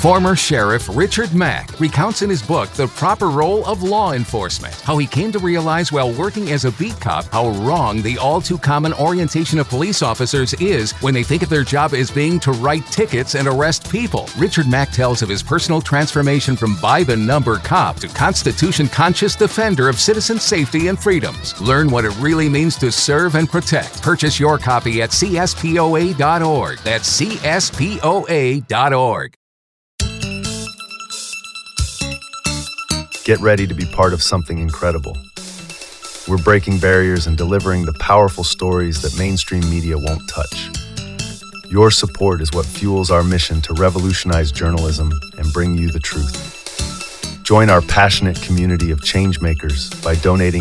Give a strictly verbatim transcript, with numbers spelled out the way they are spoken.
Former Sheriff Richard Mack recounts in his book The Proper Role of Law Enforcement how he came to realize while working as a beat cop how wrong the all-too-common orientation of police officers is when they think of their job as being to write tickets and arrest people. Richard Mack tells of his personal transformation from by-the-number cop to Constitution-conscious defender of citizen safety and freedoms. Learn what it really means to serve and protect. Purchase your copy at C S P O A dot org. That's C S P O A dot org. Get ready to be part of something incredible. We're breaking barriers and delivering the powerful stories that mainstream media won't touch. Your support is what fuels our mission to revolutionize journalism and bring you the truth. Join our passionate community of changemakers by donating